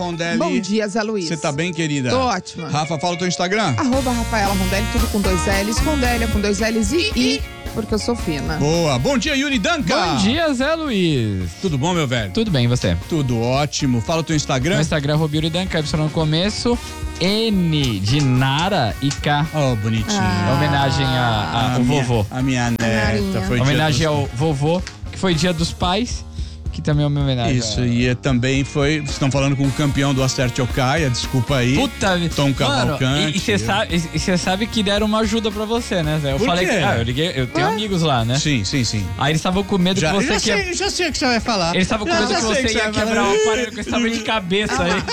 Rondelli. Bom dia, Zé Luiz. Você tá bem, querida? Tô ótima. Rafa, fala o teu Instagram. @Rafaela Rondelli, tudo com 2 L's. Rondelli com 2 L's e I, porque eu sou fina. Boa. Bom dia, Yuri Danca. Bom dia, Zé Luiz. Tudo bom, meu velho? Tudo bem, e você? Tudo ótimo. Fala o teu Instagram. Meu Instagram é Yuri Danca, Y no começo, N de Nara e K. Oh, bonitinho. Homenagem ao vovô. A minha neta. Foi Homenagem dia ao vovô, que foi dia dos pais, que também é uma homenagem. Isso, e também foi... Vocês estão falando com o campeão do Acerte ou Caia, desculpa aí. Puta vida. Tom Cavalcante. E você sabe que deram uma ajuda pra você, né, Zé? Eu Por falei quê? que. Eu liguei, eu tenho amigos lá, né? Sim. Aí eles estavam com medo que você Já sei o que você vai falar. Eles estavam com medo que você ia quebrar o aparelho com esse tamanho de cabeça aí.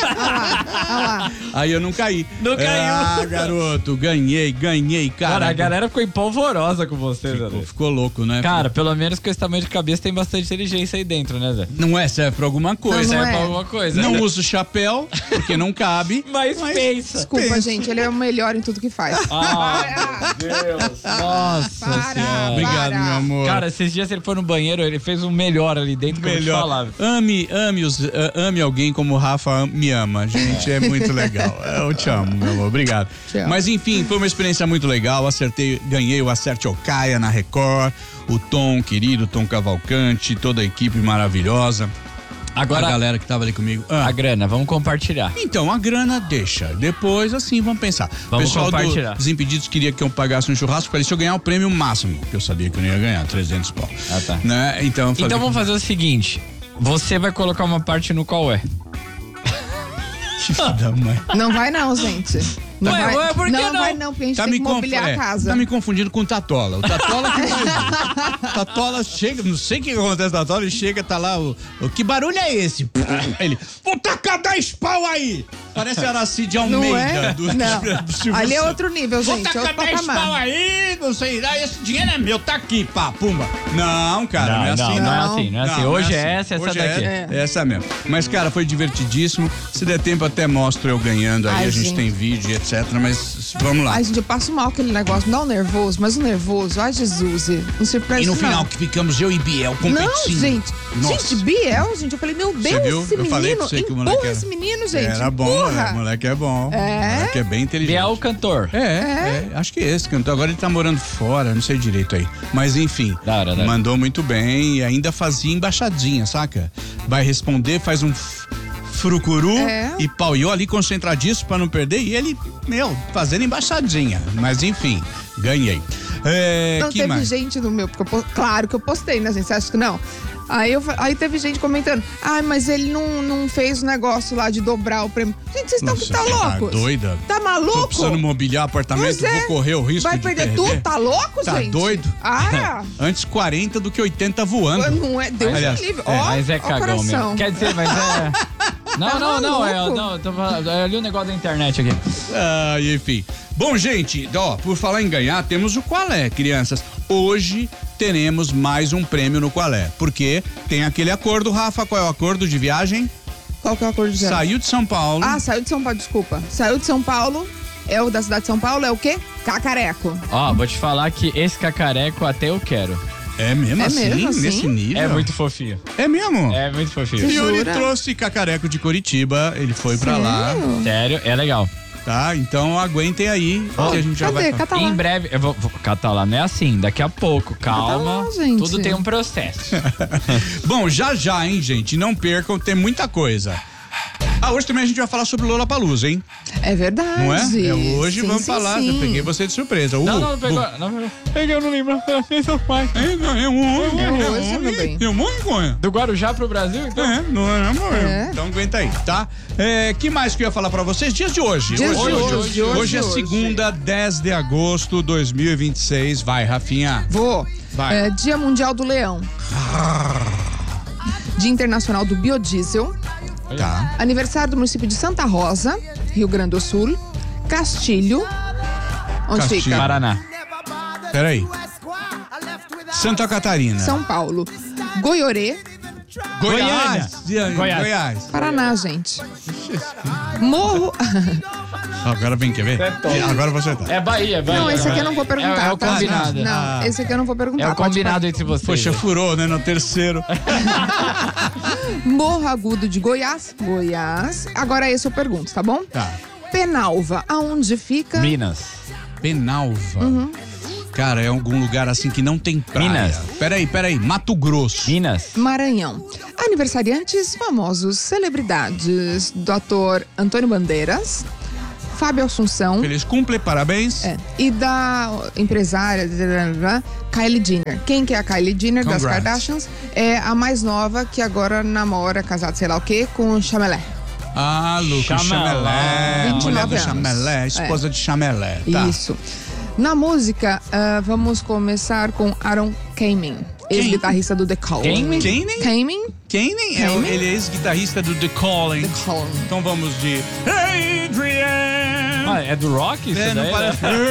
Aí eu não caí. Não caiu. Ah, garoto, ganhei, cara. Cara, a galera ficou empolvorosa com você, Zé. Ficou louco, né? Cara, pelo menos com esse tamanho de cabeça tem bastante inteligência aí dentro, né, Zé? Não serve pra alguma coisa. Não Serve é. pra alguma coisa. Não né? uso chapéu, porque não cabe. Mas pensa. Desculpa, gente, ele é o melhor em tudo que faz. Ah, meu Deus. Nossa Para. senhora. Obrigado, meu amor. Cara, esses dias ele foi no banheiro, ele fez um melhor ali dentro que eu vou te falar. Ame alguém como o Rafa me ama. Gente, é muito legal. Eu te amo, meu amor. Obrigado. Te amo. Mas enfim, foi uma experiência muito legal. Ganhei o Acerte ou Caia na Record. O Tom, querido, Tom Cavalcante, toda a equipe maravilhosa. Agora, A galera que tava ali comigo. a grana, vamos compartilhar. Então, a grana deixa. Depois, assim, vamos pensar. Vamos o pessoal compartilhar. dos Desimpedidos queria que eu pagasse um churrasco. Falei, se eu ganhar o prêmio máximo, que eu sabia que eu não ia ganhar, 300 pau. Ah, tá. Né? Então, eu falei, Então vamos fazer o seguinte: você vai colocar uma parte no qual é. que filho da mãe. Não vai não, gente. Não Ué, vai, por que não? vai não, porque a gente tem que mobiliar a casa. Tá me confundindo com o Tatola. O Tatola que vai. Tatola chega, não sei o que acontece com o Tatola, ele chega, tá lá, que barulho é esse? Ele, vou tacar 10 pau aí! Parece Aracide Almeida. Não é? Do Não. Ali é outro nível, Vou gente. É tacar outro 10 pau patamar. aí, não sei, esse dinheiro é meu, tá aqui, pá, pumba. Não, cara, não é assim. não é assim, não é assim. Hoje é essa, essa Hoje daqui. É essa mesmo. Mas, cara, foi divertidíssimo. Se der tempo, até mostro eu ganhando aí. Ai, a gente gente. tem vídeo, etc. Mas vamos lá. Ai, gente, eu passo mal aquele negócio. Me dá um nervoso, mas o nervoso, ai, Jesus. Não se presta E no não. final que ficamos eu e Biel competindo. Não, gente. Nossa. Gente, Biel, gente, eu falei, meu Você Deus, viu? esse Eu falei pra menino. você que o moleque Empurra era... esse menino, gente. Era bom, empurra. o moleque é bom. É? O moleque é bem inteligente. Biel cantor. Acho que é esse cantor. Agora ele tá morando fora, não sei direito aí. Mas enfim, Da hora. mandou muito bem e ainda fazia embaixadinha, saca? Vai responder, faz um frucuru e pau. E eu ali concentradíssimo pra não perder e ele, fazendo embaixadinha. Mas enfim, ganhei. Não, Que teve mais? gente no meu, porque claro que eu postei, né, gente? Você acha que não? Aí teve gente comentando, mas ele não fez o negócio lá de dobrar o prêmio. Gente, vocês estão que tá loucos? Tá doida? Tá maluco? Tô precisando mobiliar apartamento, Pois é. vou correr o risco Vai de perder tudo? Tá louco, Tá gente? doido? Antes 40 do que 80 voando. não é, Deus Aliás, me livre. Mas é ó, cagão coração. mesmo. Quer dizer, mas é. Não, maluco? eu li um negócio da internet aqui. Enfim. Bom, gente, por falar em ganhar, temos o Qual É, crianças. Hoje teremos mais um prêmio no Qual É. Porque tem aquele acordo, Rafa, qual é o acordo de viagem? Qual que é o acordo de viagem? Saiu de São Paulo. Saiu de São Paulo, desculpa. Saiu de São Paulo, é o da cidade de São Paulo, é o quê? Cacareco. Ó, vou te falar que esse cacareco até eu quero. É mesmo É assim? mesmo assim? Nesse nível? É muito fofinho. É mesmo? É muito fofinho. E ele Jura? trouxe Cacareco de Curitiba, ele foi pra lá, Sério, é legal. tá? Então aguentem aí que a gente já vai... Cadê? Cata lá. Em breve, eu vou catar lá, não é assim, daqui a pouco, calma. lá, gente. Tudo tem um processo. Bom, já, hein, gente? Não percam, tem muita coisa. Hoje também a gente vai falar sobre Lollapalooza, hein? É verdade. Não é? Hoje Sim, vamos sim, falar. sim. Eu peguei você de surpresa. Não pegou. Peguei, eu não lembro. Seu pai. É hoje, meu bem. É um monte de coisa. Do Guarujá pro Brasil, então? Não é, amor. É. Então aguenta aí, tá? Que mais que eu ia falar pra vocês? Dias de hoje. Dias de hoje. Hoje é segunda, 10 de agosto de 2026. Vai, Rafinha. Vou. Vai. Dia Mundial do Leão. Dia Internacional do Biodiesel. Tá. Aniversário do município de Santa Rosa, Rio Grande do Sul. Castilho. Onde Castilho. fica? Paraná. Peraí. Santa Catarina. São Paulo. Goiorê. Goiás. Goiás. Goiás. Paraná, gente. Morro. Agora vem, quer ver? Agora você tá. É Bahia. Não, esse aqui eu não vou perguntar. É o tá? combinado. Não, esse aqui eu não vou perguntar. É o combinado entre vocês. Poxa, furou, né? No terceiro. Morro Agudo de Goiás. Agora esse eu pergunto, tá bom? Tá. Penalva, aonde fica? Minas. Penalva. Cara, é algum lugar assim que não tem praia. Minas. Peraí. Mato Grosso. Minas. Maranhão. Aniversariantes famosos, celebridades do ator Antônio Bandeiras, Fábio Assunção. Feliz cumple, parabéns. E da empresária Kylie Jenner. Quem que é a Kylie Jenner das Congrats. Kardashians? É a mais nova que agora namora, casada sei lá o quê, com o Chamelé. Ah, Lucas Chamelé. 29 Mulher do anos. Chamelé, esposa de Chamelé. Tá. Isso. Na música, vamos começar com Aaron Kamen, ex-guitarrista do The Calling. Kamen? Kamen? Ele é ex-guitarrista do The Calling. The Calling. Então vamos de Adrian. Ah, é do rock isso daí? Não parece.